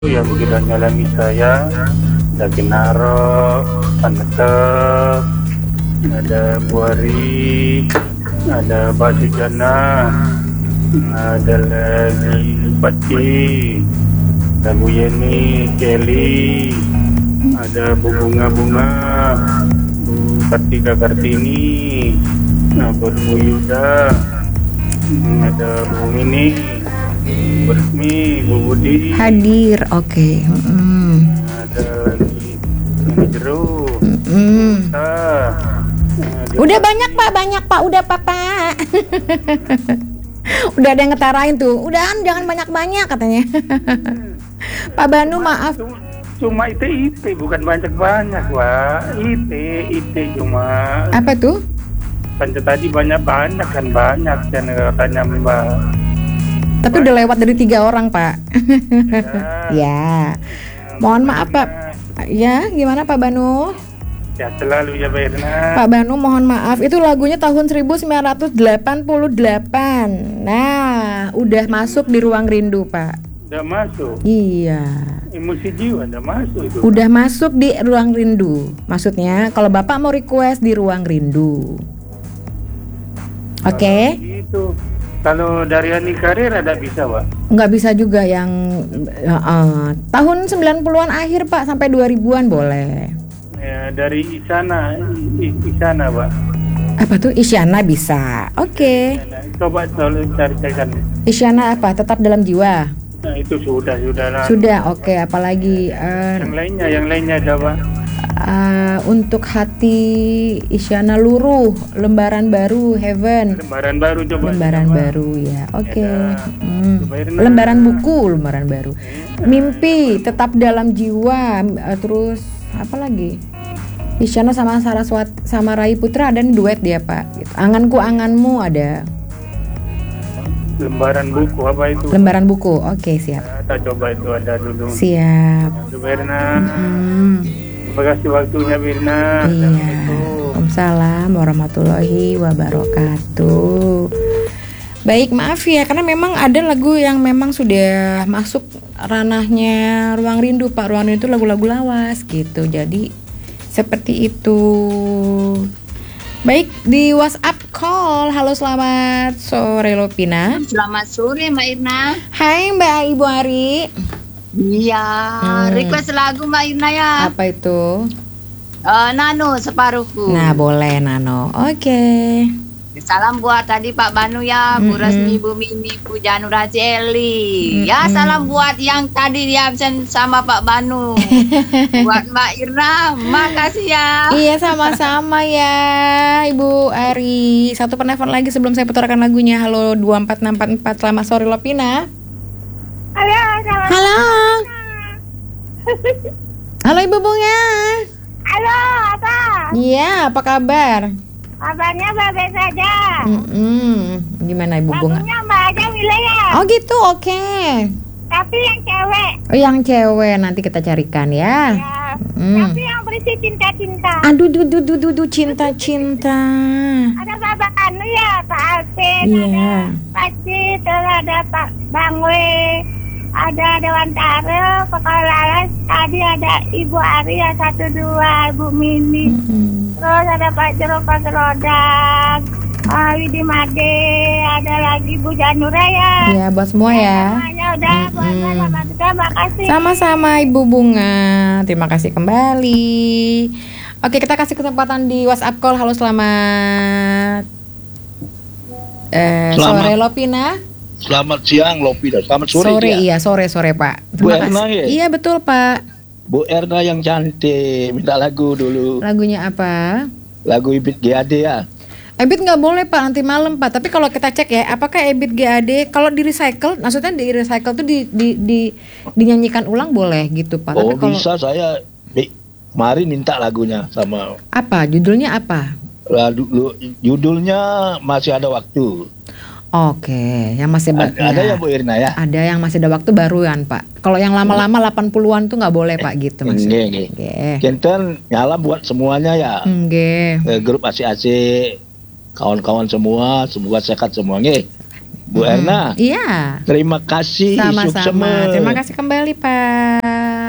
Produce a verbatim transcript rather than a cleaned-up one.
yang begitu nyalami saya, ada Kinaro, Panetek, ada Buari, ada Batu Jana, ada lagi Pati, ada Bu Yeni, Kelly, ada Bu Bunga-Bunga, Bu Kartika Kartini, Bu Yuda, ada Bu Mini, Bu Resmi, Bu Budi hadir. Oke. Okay. Mm. ada lagi ini jeruk. Mm. Ah, Udah banyak pak, banyak pak, udah pak pak. Udah ada yang ngetarain tuh. Udahan jangan banyak-banyak katanya. Pak Banu maaf. Cuma itu itu bukan banyak-banyak, Wak. Itu itu cuma. Apa tuh? Kan tadi banyak-banyak kan banyak dan katanya Mbak. Tapi udah lewat dari tiga orang pak. Ya. Ya. Mohon maaf pak. Ya gimana Pak Banu? Ya selalu ya Mbak Irna. Pak Banu mohon maaf, itu lagunya tahun seribu sembilan ratus delapan puluh delapan. Nah, udah masuk di Ruang Rindu, Pak. Udah masuk. Iya. Emosi jiwa udah masuk itu. Udah masuk di Ruang Rindu. Maksudnya kalau Bapak mau request di Ruang Rindu. Oke. Okay? Itu. Kalau dari Ani Karir ada bisa, Pak? Nggak bisa juga yang uh, uh, tahun sembilan puluhan akhir, Pak, sampai dua ribuan boleh. Ya, dari Isana, I- Isana, Pak. Apa tuh? Isyana bisa. Oke. Okay. Coba tolong cari-carikan. Isyana apa? Tetap dalam jiwa. Nah, itu sudah, sudah lah. Sudah, oke. Okay. Apalagi uh, Yang lainnya, yang lainnya ada, Pak. Uh, untuk hati Isyana luruh, lembaran baru, heaven. Lembaran baru coba. Lembaran coba. baru ya, oke. Okay. Ya, Hmm. Lembaran buku, lembaran baru. Mimpi tetap dalam jiwa, uh, terus apa lagi? Isyana sama Saraswat sama Rai Putra dan duet dia Pak. Gitu. Anganku anganmu ada. Lembaran buku apa itu? Lembaran buku, oke okay, siap. Ya, kita coba itu ada dulu. Siap. Coba Irna. Hmm. Terima kasih waktunya Birna. Iya. Waalaikumsalam warahmatullahi wabarakatuh. Baik, maaf ya karena memang ada lagu yang memang sudah masuk ranahnya Ruang Rindu Pak. Ruang Rindu itu lagu-lagu lawas gitu. Jadi seperti itu. Baik, di WhatsApp call. Halo, selamat sore Lopina. Selamat sore Mbak Irna. Hai Mbak Ibu Ari. Iya, Hmm. request lagu Mbak Irna ya. Apa itu? Uh, Nano separuhku. Nah, boleh Nano. Oke. Salam buat tadi Pak Banu ya, Bu Mm-mm. Resmi, Bu Mini, Bu Janura Celi. Ya, Mm-mm. salam buat yang tadi di absen sama Pak Banu. Buat Mbak Irna, makasih ya. Iya, sama-sama ya Ibu Ari. Satu penelpon lagi sebelum saya putarkan lagunya. Halo dua empat enam empat empat. Selamat sore Lopina. Halo, selamat Halo. Halo Ibu Bunga. Halo, apa? Iya, apa kabar? Kabarnya baik saja. Mm-mm. Gimana Ibu Bunga? Lagunya Mbak aja wilayah. Oh gitu, oke. Tapi yang cewek. Oh, yang cewek nanti kita carikan ya. Ya. Mm. Tapi yang berisi cinta-cinta. Aduh, duh, duh, duh, duh, duh, cinta-cinta. Ada Bapak Anu ya, Pak Alvin, Iya. ada Pak Cid, terus ada Pak Bangwe, ada Dewantara, Kepala Laras, tadi ada Ibu Ari yang satu dua, Ibu Mini. Mm-mm. Terus ada Pak Jero Pak Serodak, uh, Widi Made, ada lagi Bu Janura ya. Iya, buat semua ya. Semuanya udah buat Mm-mm. saya, terima kasih. Sama-sama Ibu Bunga. Terima kasih kembali. Oke, kita kasih kesempatan di WhatsApp call. Halo, selamat eh, Selamat. sore Lopina. Selamat siang Lopina, selamat sore, Sore dia. iya, sore-sore Pak. Bu Terima Erna, kasih. ya? Iya, betul Pak. Bu Erna yang cantik, minta lagu dulu. Lagunya apa? Lagu Ibit G A D ya. Ebit nggak boleh Pak, nanti malam Pak. Tapi kalau kita cek ya, apakah Ebit G A D kalau di recycle, maksudnya di recycle tuh di, di, di dinyanyikan ulang boleh gitu Pak. Oh Tapi kalau bisa, saya di, kemarin minta lagunya sama apa? Judulnya apa? lagu, lu- judulnya Masih Ada Waktu. Oke, yang masih ba- Ada, ada ya Bu Irna ya? Ada yang masih ada waktu baruan Pak. Kalau yang lama-lama delapan puluhan tuh nggak boleh Pak gitu maksudnya. Nggih, nggih. Nggih. Kenten nyala buat semuanya ya. Nggih. Eh, grup asik-asik, kawan-kawan semua, semoga sehat semua nggih. Bu Hmm, Erna. Iya. Terima kasih. Sukses. Sama-sama. Terima kasih kembali Pak.